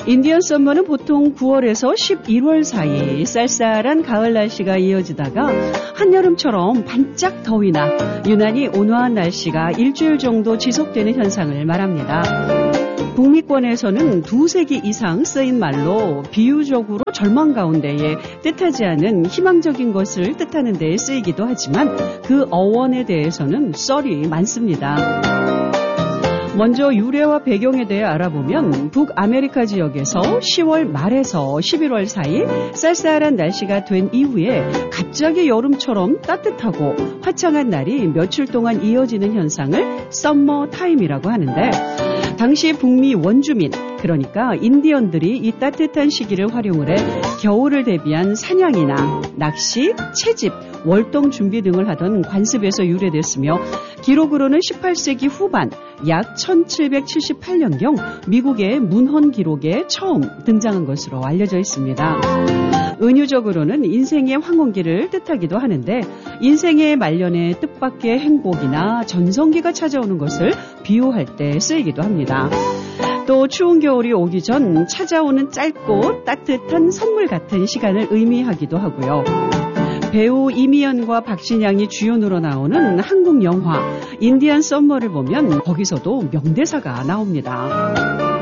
인디언 썸머는 보통 9월에서 11월 사이 쌀쌀한 가을 날씨가 이어지다가 한여름처럼 반짝 더위나 유난히 온화한 날씨가 일주일 정도 지속되는 현상을 말합니다. 북미권에서는 두세 기 이상 쓰인 말로 비유적으로 절망 가운데에 뜻하지 않은 희망적인 것을 뜻하는 데 쓰이기도 하지만 그 어원에 대해서는 썰이 많습니다. 먼저 유래와 배경에 대해 알아보면 북아메리카 지역에서 10월 말에서 11월 사이 쌀쌀한 날씨가 된 이후에 갑자기 여름처럼 따뜻하고 화창한 날이 며칠 동안 이어지는 현상을 썸머 타임이라고 하는데 당시 북미 원주민, 그러니까 인디언들이 이 따뜻한 시기를 활용을 해 겨울을 대비한 사냥이나 낚시, 채집, 월동 준비 등을 하던 관습에서 유래됐으며 기록으로는 18세기 후반 약 1778년경 미국의 문헌 기록에 처음 등장한 것으로 알려져 있습니다. 은유적으로는 인생의 황혼기를 뜻하기도 하는데 인생의 말년에 뜻밖의 행복이나 전성기가 찾아오는 것을 비유할 때 쓰이기도 합니다. 또 추운 겨울이 오기 전 찾아오는 짧고 따뜻한 선물 같은 시간을 의미하기도 하고요. 배우 이미연과 박신양이 주연으로 나오는 한국 영화 인디언 썸머를 보면 거기서도 명대사가 나옵니다.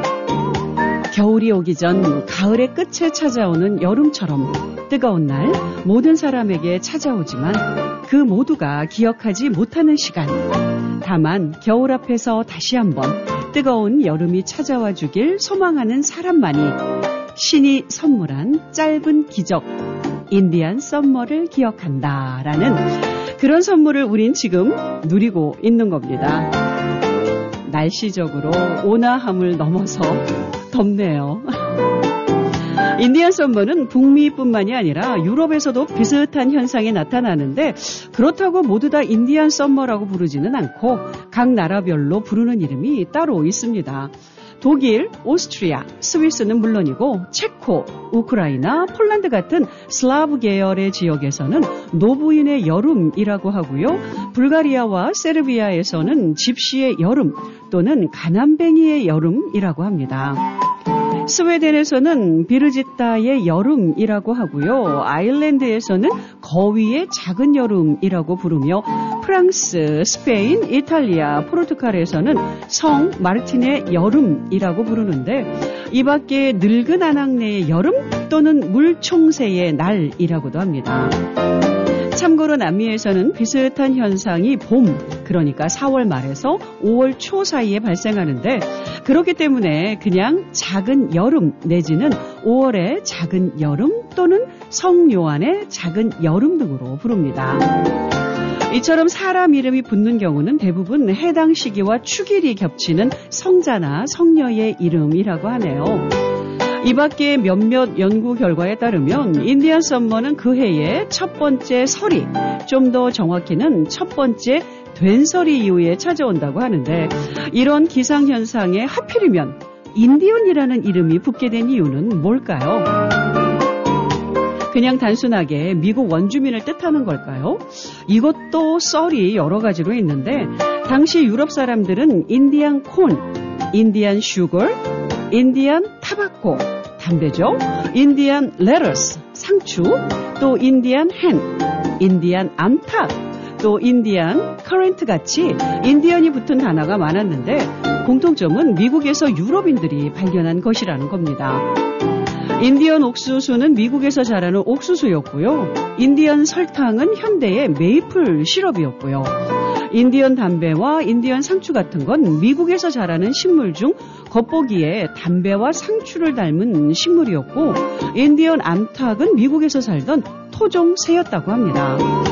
겨울이 오기 전 가을의 끝에 찾아오는 여름처럼 뜨거운 날 모든 사람에게 찾아오지만 그 모두가 기억하지 못하는 시간. 다만 겨울 앞에서 다시 한번 뜨거운 여름이 찾아와 주길 소망하는 사람만이 신이 선물한 짧은 기적 인디언 썸머를 기억한다라는 그런 선물을 우린 지금 누리고 있는 겁니다. 날씨적으로 온화함을 넘어서 덥네요. 인디언 썸머는 북미뿐만이 아니라 유럽에서도 비슷한 현상이 나타나는데 그렇다고 모두 다 인디언 썸머라고 부르지는 않고 각 나라별로 부르는 이름이 따로 있습니다. 독일, 오스트리아, 스위스는 물론이고 체코, 우크라이나, 폴란드 같은 슬라브 계열의 지역에서는 노부인의 여름이라고 하고요. 불가리아와 세르비아에서는 집시의 여름 또는 가난뱅이의 여름이라고 합니다. 스웨덴에서는 비르지타의 여름이라고 하고요. 아일랜드에서는 거위의 작은 여름이라고 부르며 프랑스, 스페인, 이탈리아, 포르투갈에서는 성 마르틴의 여름이라고 부르는데 이 밖에 늙은 아낙네의 여름 또는 물총새의 날이라고도 합니다. 참고로 남미에서는 비슷한 현상이 봄, 그러니까 4월 말에서 5월 초 사이에 발생하는데 그렇기 때문에 그냥 작은 여름 내지는 5월의 작은 여름 또는 성요한의 작은 여름 등으로 부릅니다. 이처럼 사람 이름이 붙는 경우는 대부분 해당 시기와 축일이 겹치는 성자나 성녀의 이름이라고 하네요. 이 밖에 몇몇 연구 결과에 따르면 인디언 썸머는 그 해의 첫 번째 설이, 좀 더 정확히는 첫 번째 된설이 이후에 찾아온다고 하는데 이런 기상현상에 하필이면 인디언이라는 이름이 붙게 된 이유는 뭘까요? 그냥 단순하게 미국 원주민을 뜻하는 걸까요? 이것도 썰이 여러 가지로 있는데 당시 유럽 사람들은 인디안 콘, 인디안 슈거, 인디안 타바코, 담배죠. 인디안 레터스, 상추, 또 인디안 헨, 인디안 암탉, 또 인디안 커런트 같이 인디언이 붙은 단어가 많았는데 공통점은 미국에서 유럽인들이 발견한 것이라는 겁니다. 인디언 옥수수는 미국에서 자라는 옥수수였고요. 인디언 설탕은 현대의 메이플 시럽이었고요. 인디언 담배와 인디언 상추 같은 건 미국에서 자라는 식물 중 겉보기에 담배와 상추를 닮은 식물이었고 인디언 암탉은 미국에서 살던 토종 새였다고 합니다.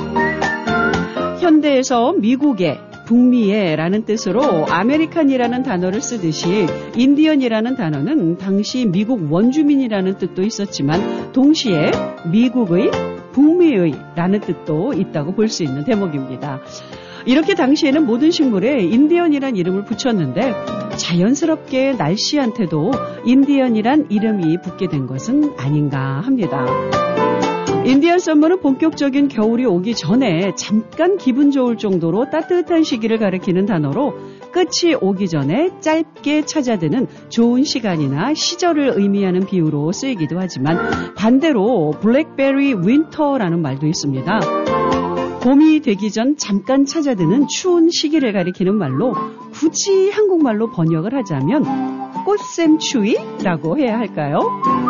현대에서 미국의, 북미의 라는 뜻으로 아메리칸이라는 단어를 쓰듯이 인디언이라는 단어는 당시 미국 원주민이라는 뜻도 있었지만 동시에 미국의, 북미의 라는 뜻도 있다고 볼 수 있는 대목입니다. 이렇게 당시에는 모든 식물에 인디언이란 이름을 붙였는데 자연스럽게 날씨한테도 인디언이란 이름이 붙게 된 것은 아닌가 합니다. 인디언 썸머는 본격적인 겨울이 오기 전에 잠깐 기분 좋을 정도로 따뜻한 시기를 가리키는 단어로 끝이 오기 전에 짧게 찾아드는 좋은 시간이나 시절을 의미하는 비유로 쓰이기도 하지만 반대로 블랙베리 윈터라는 말도 있습니다. 봄이 되기 전 잠깐 찾아드는 추운 시기를 가리키는 말로 굳이 한국말로 번역을 하자면 꽃샘추위라고 해야 할까요?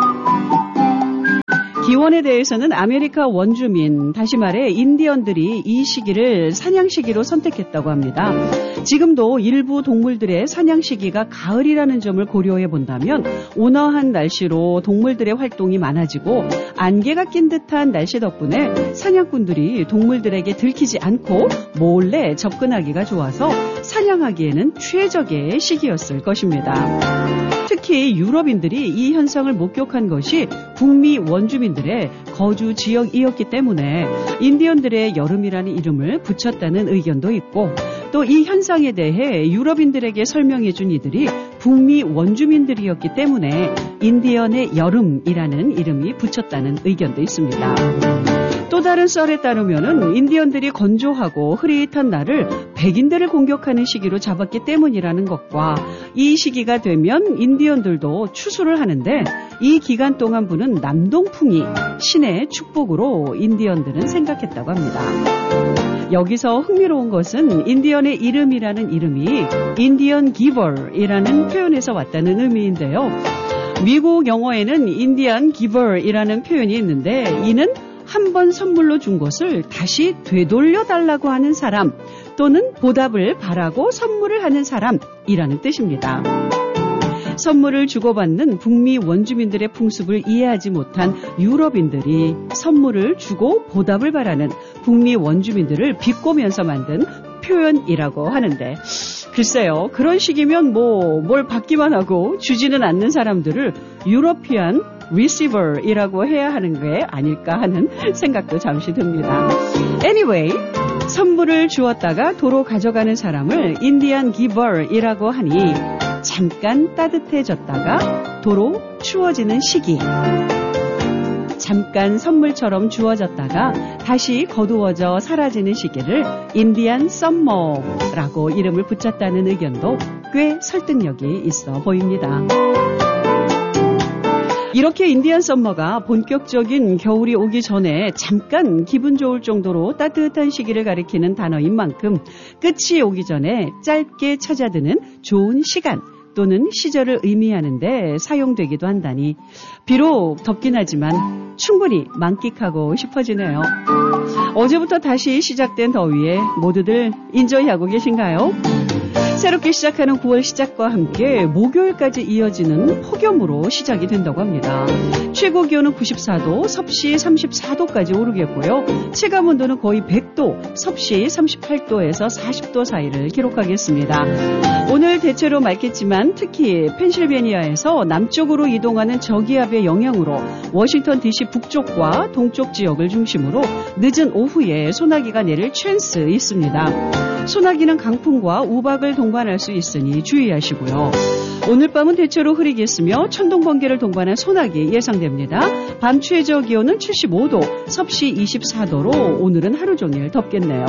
기원에 대해서는 아메리카 원주민, 다시 말해 인디언들이 이 시기를 사냥 시기로 선택했다고 합니다. 지금도 일부 동물들의 사냥 시기가 가을이라는 점을 고려해 본다면 온화한 날씨로 동물들의 활동이 많아지고 안개가 낀 듯한 날씨 덕분에 사냥꾼들이 동물들에게 들키지 않고 몰래 접근하기가 좋아서 사냥하기에는 최적의 시기였을 것입니다. 특히 유럽인들이 이 현상을 목격한 것이 북미 원주민들의 거주 지역이었기 때문에 인디언들의 여름이라는 이름을 붙였다는 의견도 있고 또 이 현상에 대해 유럽인들에게 설명해 준 이들이 북미 원주민들이었기 때문에 인디언의 여름이라는 이름이 붙였다는 의견도 있습니다. 또 다른 썰에 따르면은 인디언들이 건조하고 흐릿한 날을 백인들을 공격하는 시기로 잡았기 때문이라는 것과 이 시기가 되면 인디언들도 추수를 하는데 이 기간 동안 부는 남동풍이 신의 축복으로 인디언들은 생각했다고 합니다. 여기서 흥미로운 것은 인디언의 이름이라는 이름이 인디언 기버이라는 표현에서 왔다는 의미인데요. 미국 영어에는 인디언 기버이라는 표현이 있는데 이는 한 번 선물로 준 것을 다시 되돌려달라고 하는 사람 또는 보답을 바라고 선물을 하는 사람이라는 뜻입니다. 선물을 주고받는 북미 원주민들의 풍습을 이해하지 못한 유럽인들이 선물을 주고 보답을 바라는 북미 원주민들을 비꼬면서 만든 표현이라고 하는데 글쎄요. 그런 식이면 뭘 받기만 하고 주지는 않는 사람들을 유러피안 리시버이라고 해야 하는 게 아닐까 하는 생각도 잠시 듭니다. Anyway, 선물을 주었다가 도로 가져가는 사람을 인디안 기버이라고 하니 잠깐 따뜻해졌다가 도로 추워지는 시기. 잠깐 선물처럼 주어졌다가 다시 거두어져 사라지는 시기를 인디안 썸머라고 이름을 붙였다는 의견도 꽤 설득력이 있어 보입니다. 이렇게 인디안 썸머가 본격적인 겨울이 오기 전에 잠깐 기분 좋을 정도로 따뜻한 시기를 가리키는 단어인 만큼 끝이 오기 전에 짧게 찾아드는 좋은 시간 또는 시절을 의미하는데 사용되기도 한다니 비록 덥긴 하지만 충분히 만끽하고 싶어지네요. 어제부터 다시 시작된 더위에 모두들 인조이하고 계신가요? 새롭게 시작하는 9월 시작과 함께 목요일까지 이어지는 폭염으로 시작이 된다고 합니다. 최고 기온은 94도, 섭씨 34도까지 오르겠고요. 체감온도는 거의 100도, 섭씨 38도에서 40도 사이를 기록하겠습니다. 오늘 대체로 맑겠지만 특히 펜실베니아에서 남쪽으로 이동하는 저기압의 영향으로 워싱턴 DC 북쪽과 동쪽 지역을 중심으로 늦은 오후에 소나기가 내릴 찬스 있습니다. 소나기는 강풍과 우박을 동반할 수 있으니 주의하시고요. 오늘 밤은 대체로 흐리겠으며 천둥 번개를 동반한 소나기 예상됩니다. 밤 최저 기온은 75도, 섭씨 24도로 오늘은 하루 종일 덥겠네요.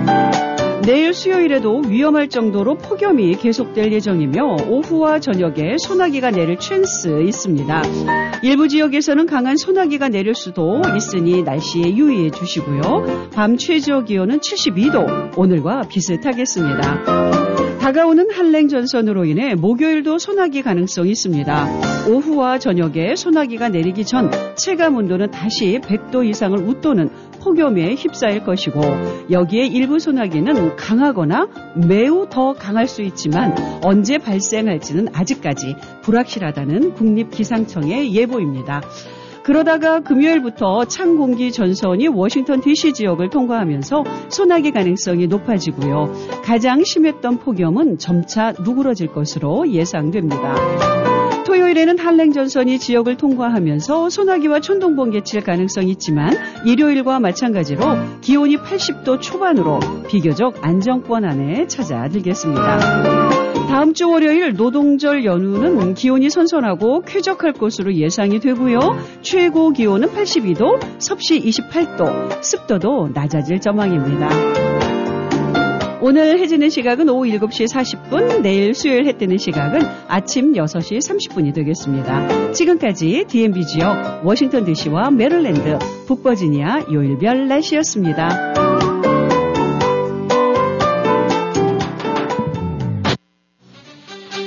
내일 수요일에도 위험할 정도로 폭염이 계속될 예정이며 오후와 저녁에 소나기가 내릴 찬스 있습니다. 일부 지역에서는 강한 소나기가 내릴 수도 있으니 날씨에 유의해 주시고요. 밤 최저 기온은 72도, 오늘과 비슷하겠습니다. 다가오는 한랭 전선으로 인해 목요일도 소나기 가능성이 있습니다. 오후와 저녁에 소나기가 내리기 전 체감 온도는 다시 100도 이상을 웃도는 폭염에 휩싸일 것이고 여기에 일부 소나기는 강하거나 매우 더 강할 수 있지만 언제 발생할지는 아직까지 불확실하다는 국립기상청의 예보입니다. 그러다가 금요일부터 찬 공기 전선이 워싱턴 DC 지역을 통과하면서 소나기 가능성이 높아지고요. 가장 심했던 폭염은 점차 누그러질 것으로 예상됩니다. 토요일에는 한랭 전선이 지역을 통과하면서 소나기와 천둥 번개 칠 가능성이 있지만 일요일과 마찬가지로 기온이 80도 초반으로 비교적 안정권 안에 찾아들겠습니다. 다음 주 월요일 노동절 연휴는 기온이 선선하고 쾌적할 것으로 예상이 되고요. 최고 기온은 82도, 섭씨 28도, 습도도 낮아질 전망입니다. 오늘 해 지는 시각은 오후 7시 40분, 내일 수요일 해 뜨는 시각은 아침 6시 30분이 되겠습니다. 지금까지 DMB 지역 워싱턴 DC와 메릴랜드, 북버지니아 요일별 날씨였습니다.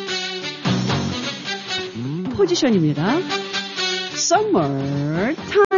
포지션입니다. Summer time.